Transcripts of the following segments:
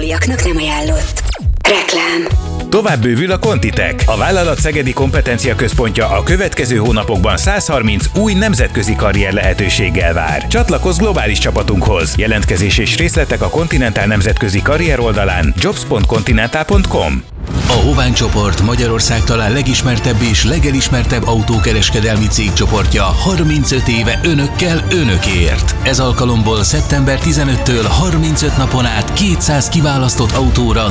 Férfiaknak nem ajánlott. Reklám. Tovább bővül a Contitech. A vállalat szegedi kompetencia központja a következő hónapokban 130 új nemzetközi karrier lehetőséggel vár. Csatlakozz globális csapatunkhoz. Jelentkezés és részletek a Continental nemzetközi karrier oldalán jobs.continental.com. A Hovány csoport Magyarország talán legismertebb és legelismertebb autókereskedelmi cégcsoportja 35 éve önökkel, önökért. Ez alkalomból szeptember 15-től 35 napon át 200 kiválasztott autóra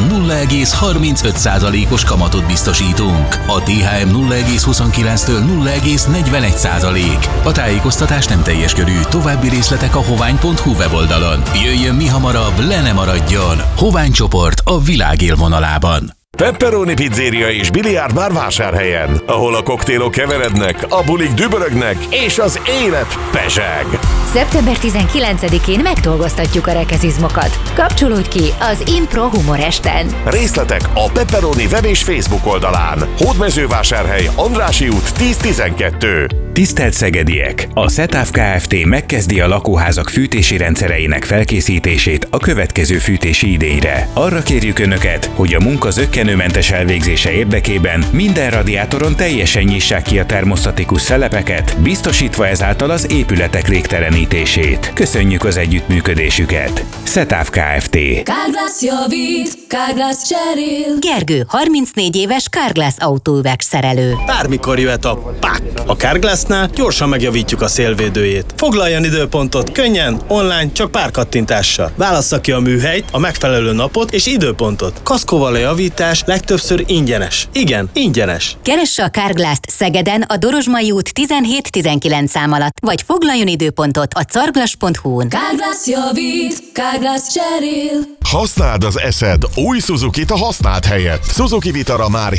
0,35%-os kamatot biztosítunk. A THM 0,29-től 0,41%. A tájékoztatás nem teljes körű, további részletek a hovány.hu weboldalon. Jöjjön mihamarabb, le ne maradjon! Hovány csoport a világ élvonalában. Pepperoni Pizzeria és Biliárdbár Vásárhelyen, ahol a koktélok keverednek, a bulik dübörögnek és az élet pezseg. Szeptember 19-én megdolgoztatjuk a rekezizmokat. Kapcsolódj ki az Impro Humor Esten. Részletek a Pepperoni web és Facebook oldalán. Hódmezővásárhely, Andrássy út 10-12. Tisztelt szegediek! A SETAF Kft. Megkezdi a lakóházak fűtési rendszereinek felkészítését a következő fűtési idényre. Arra kérjük Önöket, hogy a munka zökkenőmentes elvégzése érdekében minden radiátoron teljesen nyissák ki a termosztatikus szelepeket, biztosítva ezáltal az épületek légtelenítését. Köszönjük az együttműködésüket! SETAF Kft. Carglass javít, Carglass cserél. Gergő, 34 éves Carglass autóüveg szerelő. Bármikor jöhet a pák. A Carglassnál gyorsan megjavítjuk a szélvédőjét. Foglaljon időpontot könnyen, online, csak pár kattintással. Válassza ki a műhelyt, a megfelelő napot és időpontot. Kaszkóval a javítás legtöbbször ingyenes. Igen, ingyenes. Keresse a Carglass-t Szegeden a Dorozsmai út 17-19 szám alatt, vagy foglaljon időpontot a carglass.hu-n. Carglass javít, Carglass cserél. Használd az eszed új Suzukit a használt helyett. Suzuki Vitara már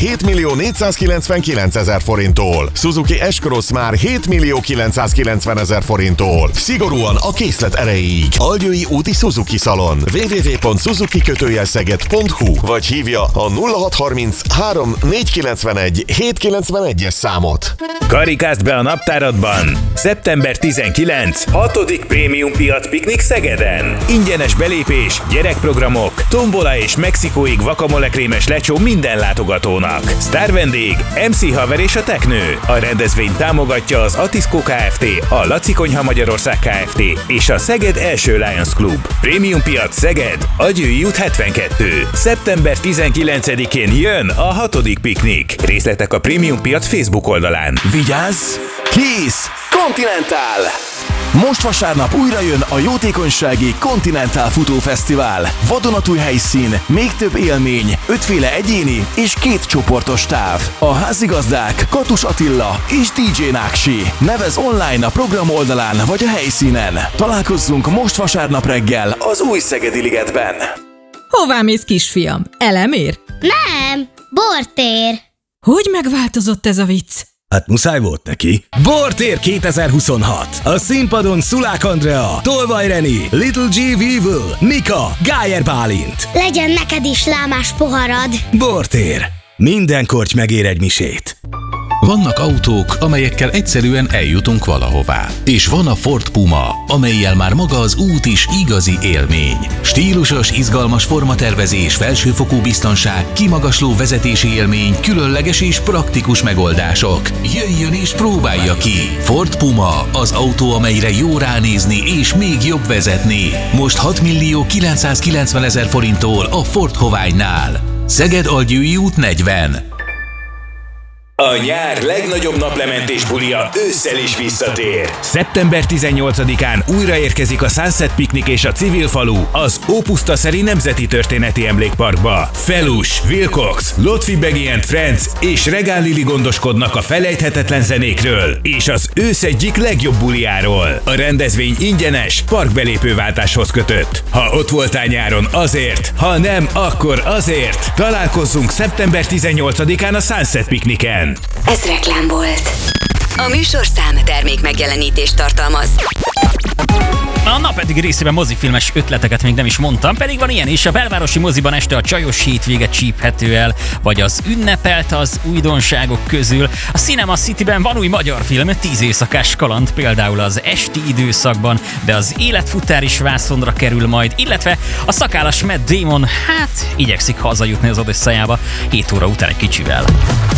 7.499.000 forinttól. Suzuki S-Cross már 7.990.000 forinttól. Szigorúan a készlet erejéig. Algyői úti Suzuki Szalon. www.suzukikötőjelszeged.hu vagy hívja a 0630 3 491 791-es számot. Karikázd be a naptáradban! Szeptember 19. 6. Prémium Piac Piknik Szegeden. Ingyenes belépés, gyerekprogramok, tombola és mexikóig guacamole krémes lecsó minden látogatónak. Sztárvendég, MC Haver és a Teknő. A rendezvényt támogatja az Atiszkó Kft., a Laci Konyha Magyarország Kft. És a Szeged első Lions Club. Prémium Piac Szeged, Agyői út 72. Szeptember 19-én jön a 6. piknik. Részletek a Prémium Piac Facebook oldalán. Vigyázz! Kész! Continental! Most vasárnap újra jön a jótékonysági Continental Futófesztivál. Vadonatúj helyszín, még több élmény, 5 féle egyéni és 2 csoportos táv. A házigazdák Katus Attila és DJ Náksi. Nevez online a program oldalán vagy a helyszínen. Találkozzunk most vasárnap reggel az új Szegedi Ligetben. Hová mész, kisfiam? Elemér? Nem, bortér. Hogy megváltozott ez a vicc? Hát muszáj volt neki. Bortér 2026. A színpadon Szulák Andrea, Tolvaj Reni, Little G. Weevil, Mika, Gájer Bálint. Legyen neked is lámás poharad. Bortér. Minden korty megér egy misét. Vannak autók, amelyekkel egyszerűen eljutunk valahová. És van a Ford Puma, amellyel már maga az út is igazi élmény. Stílusos, izgalmas formatervezés, felsőfokú biztonság, kimagasló vezetési élmény, különleges és praktikus megoldások. Jöjjön és próbálja ki! Ford Puma, az autó, amelyre jó ránézni és még jobb vezetni. Most 6.990.000 forinttól a Ford Hoványnál. Szeged Algyői út 40. A nyár legnagyobb naplementés bulia ősszel is visszatér. Szeptember 18-án újra érkezik a Sunset Piknik és a Civil Falu az Ópusztaszeri Nemzeti Történeti Emlékparkba. Felus, Wilcox, Lotfi Begi & Friends és Regál Lili gondoskodnak a felejthetetlen zenékről és az ősz egyik legjobb buliáról. A rendezvény ingyenes, parkbelépőváltáshoz kötött. Ha ott voltál nyáron, azért, ha nem, akkor azért. Találkozzunk szeptember 18-án a Sunset Pikniken. Ez reklám volt. A műsorszám termék megjelenítést tartalmaz. A nap eddig részében mozifilmes ötleteket még nem is mondtam, pedig van ilyen is. A belvárosi moziban este a Csajos hétvége csíphető el, vagy az ünnepelt az újdonságok közül. A Cinema Cityben van új magyar film, 10 éjszakás kaland, például az esti időszakban, de az életfutár is vászonra kerül majd, illetve a szakállas Matt Damon, igyekszik hazajutni az Odesszajába 7 óra után egy kicsivel.